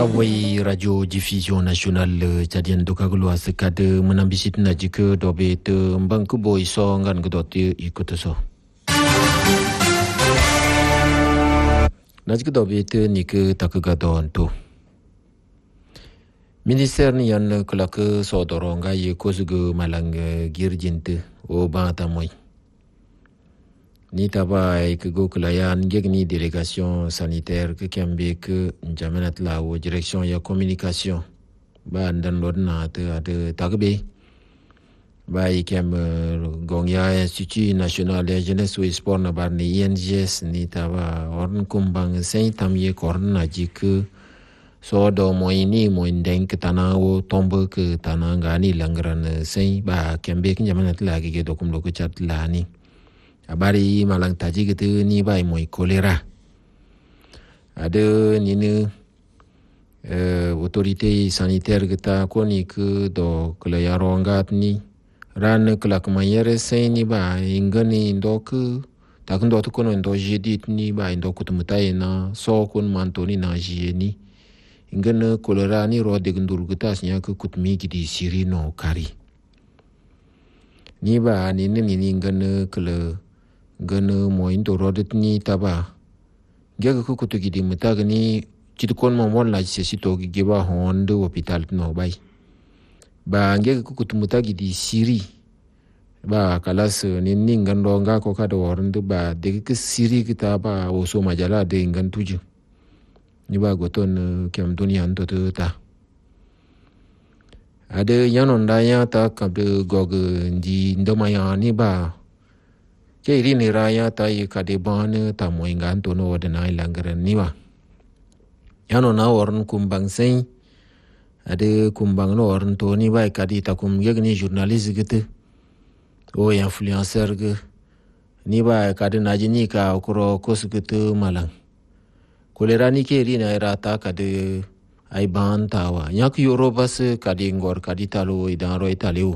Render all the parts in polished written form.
Awai radio diffusion nationale tadian dokagulu asekade menambisit najike dobe te mbangku boy so ngan gedoti ikut so. Najike dobe te nike takgadon tu. Minister ni yan kelak so doronga ye kosugu malang girjinte o bata moy. Ni tabai ke go kelayan gegni délégation sanitaire ke kembe ke jamenat la o direction ya communication ba ndan lodna te ade tagbe ba ikem gongya institut national de jeunesse ou sport na bar ni INGS ni taba orn kumbang saint tamye korna jike so do moini moindeng ke tana o tombe ke tana ngani langran saint ba kembe ke jamenat la ke dokum lo ke chat la ni abari malang taji gitu ni bai moi kolera ada ni autorité sanitaire kita ko ni ke do kelaya rongat ni ran kelak mayere sai ni ba ingani ndok tak ndo ko no ndo jedit ni ba ndo ko tumutai na so kun mantoni na jeni ingana kolera ni ro de ndur kita nya ke kutmi gidi sirino kari ni ba ni ingana kele gana moin to rodet ni taba gega ku kutu gidi mutag ni chitkon mo mon la se sito gi ba honde hospital no bai ba gega ku kutu mutag gidi siri ba kalas ni ngando nga ko ka do hornde ba de ke siri kita ba o so majala de ngan tuju ni ba goton kem dunia ndo ta ade yanon da ya ta ka de gog ndi ndomaya ni ba ke iri ni raya ta yi kadebane ta moingan to no wadana ilangaren niwa yano na orn kumbang sei ade kumbang no orn to ni bai kadi ta kum yegni journalist gitu o influencer ge ni bai kadi na jini ka okro kos gitu malang kolera ni ke iri na rata kadi ai ban tawa yak yorobas kadi ngor kadi talo idan ro italeu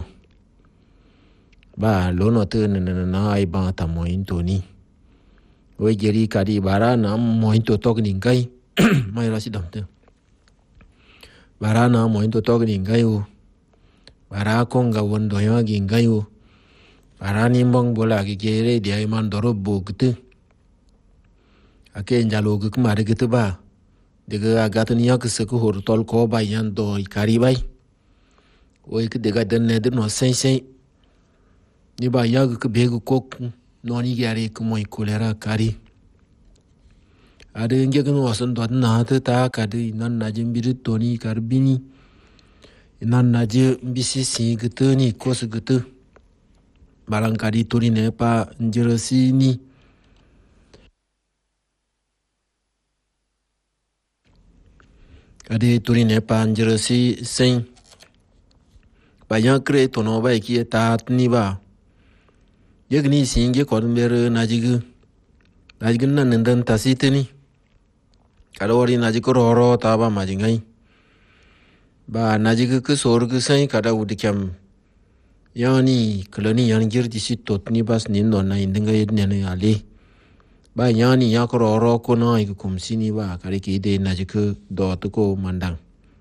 ba lono te na ai ba ta moin to ni o geri kadi bara na moin to tok ning kai mai ra sidam te bara na moin to tok ning kai o bara kong ga won do ya gi ngai o bara ni mong bola gi gere di ai man doro bo gte ake njalo gu kumare gte ba de ga gat ni yak se ko hor tol ko ba yan do kari bai o ik de ga den ne de no sen ni ba yag ke begu kok noni gari ke moi kolera kari ade nge no wasan do na ta kadi nan na jimbiri toni karbini nan na je bisi si gitu ni kos gitu balang kadi toni ne pa njerasi ni ade toni ne pa njerasi sen ba yang kre tono ba ki ta ni ba yegni singe kodumber najigu nan ndan tasiteni kada wari najiku roro taba majingai ba najigu ke sorgu sai kada udikam yani klani yan girdi sitot ni bas nin don na indinga yedne ne ali ba yani yakroro ko na ikum sini ba kare ki de najiku dot ko mandang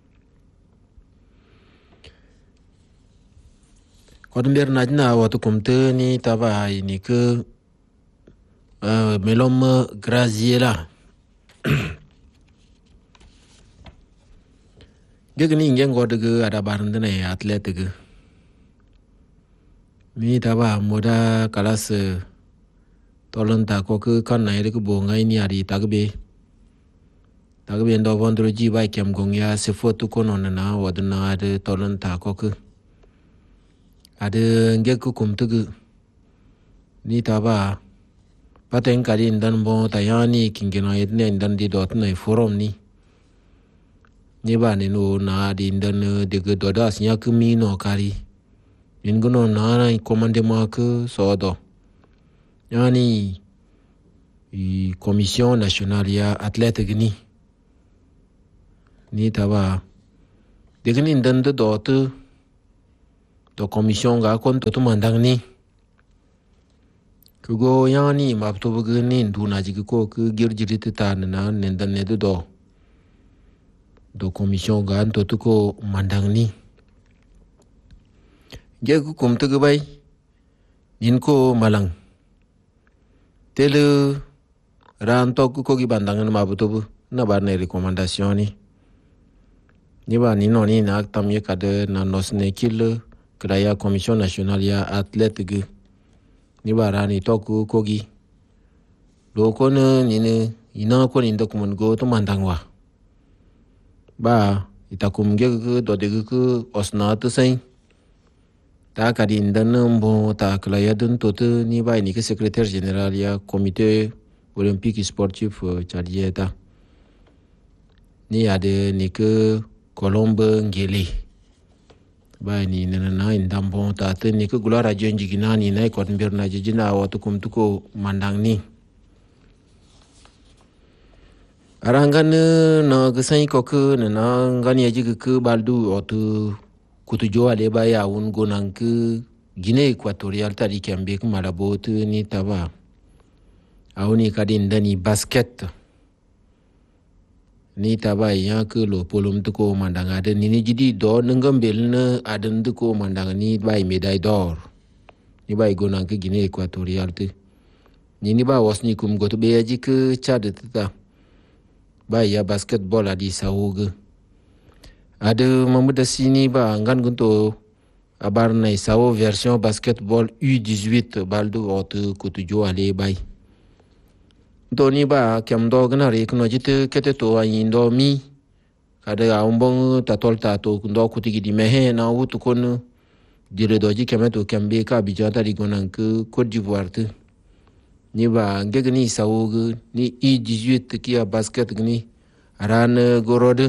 kodumber najna watu kumte ni taba ini ke melom graziela gegni ingen godege ada barndene atletege mi taba moda kalas tolonta ko ke kan na ire ke bonga ini ari tagbe ndo vondro ji bai kem gongya se foto kono na wadna ade tolonta ko ke ada ngek kum tugu ni taba paten kali ndan bo tayani kingena itne ndan di dot na forum ni ba ni no na di ndan de ge dodas nya kumi no kari ingono na na komande ma ke sodo yani i commission nationale ya athletic ni taba de ge ni ndan de dot to commission ga kon to mandang ni kugo yani map to bugu ni nduna jigi ko ku girjiri ta na nenda ne do do commission ga anto tuko mandang ni ge ku kum tu bay nin ko malang tele ran to ko gi bandangan mabuto na bar ne recommandation ni ba ni no ni na tam ye kade na nosne kil kraya commission nationale ya athlète ge ni ba rani to ko gi do ko ni ina ko ni ndok mun go to mandangwa ba itakum ge do de ge osna to sai ta kadin dan mbo ta klaya dun to ni ba ni ke secrétaire général ya comité olympique sportif tchadieta ni ade ni ke Colombe ngele ba ni na indambo ta te ni ke gloire jonji gina ni na ko mbirna jina wato kum tuko mandang ni arangan na gesai ko ke na ngani aji ke baldu otu kutu jo ale ba ya un gonan ke Guinée équatoriale tadi kembe ke malabot ni taba awuni kadin dani basket ni taba ya ke lo polum tuko mandanga de ni jidi do ngambel na adan tuko mandanga ni bay médaille d'or ni bay gonan ke Guinée équatoriale te ni ba wasni kum goto be aji ke Tchad ta ba ya basketball adi sawoge ada mamuda sini ba ngan gunto abar na sawo version basketball U18 baldo otu kutujo ale bay doni ba kem do gna re kno jite kete to ayindo mi kada aumbong tatol tato ndo kutigi di mehe na wutu kon dire doji kemeto kembe ka bijata di gonan ke Côte d'Ivoire te ni ba ngegni sawoge ni U18 kia basket gni aran gorode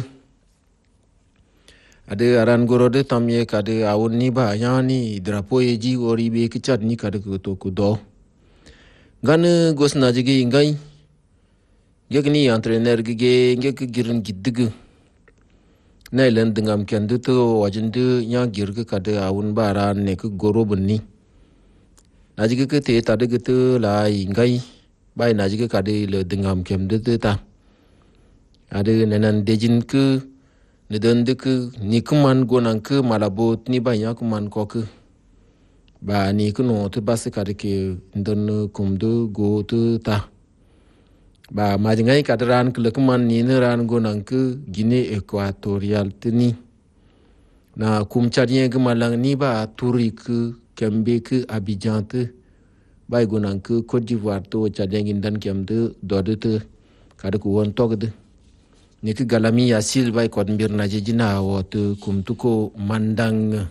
ade aran gorode tamye kade awun ni ba yani drapeau eji ori be ki Tchad ni kade to ku do gan gosna jigi ngai gegni entraîneur gege ngek girin giddig na len dingam kendu to wajinde nya girge kade awun baran ne ku gorobun ni najige ke te tade gitu la ngai bai najige kade le dingam kemdu ta ade nenan dejin ke ne dan de ke ni kuman gonan ke malabot ni ba ya kuman ko ke ba ni kuno te bas kade ke ndon kumdu go tu ta ba majingai kadran ke kuman ni ne ran gonan ke Guinée équatoriale tini na kum chadien ke malang ni ba turi ke kembe ke Abidjan te bay gonan ke Côte d'Ivoire to chadien gindan kemde dode te kade ku won togde ni ke galami yasil bay ko mbir na jina wot kum tuko mandang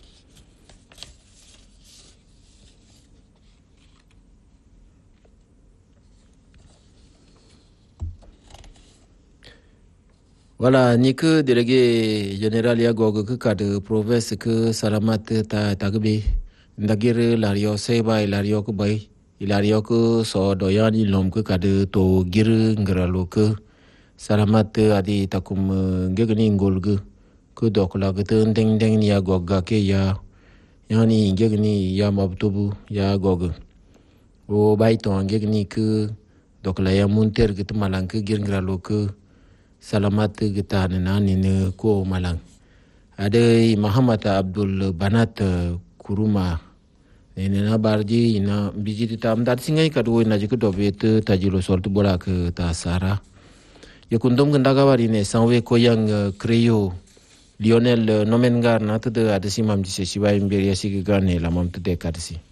voilà ni ke délégué général ya gogo ke kade province ke Salamat ta tagbe ndagir lario seba ilario ko bay ilario ko so doyani lom ke kade to gir ngralo ke Salamat adi takum ngegni ngolge ko dokla ke deng ni ya gogga ke ya yani ngegni ya mabtubu ya gogo o bay to ngegni ke dokla ya munter ke malang ke gir ngralo ke Salamat kita nani ne ko malang ade Muhammad Abdul Banat Kuruma ne na barji ina biji tam dat singai kadu na jiku dobet tajilo sortu bola ke ta sara ya kundom gendaga bari ne sanwe ko yang kreyo Lionel Nomengar na tede ade simam di sesiba imberi asigi gane lamam tede kadsi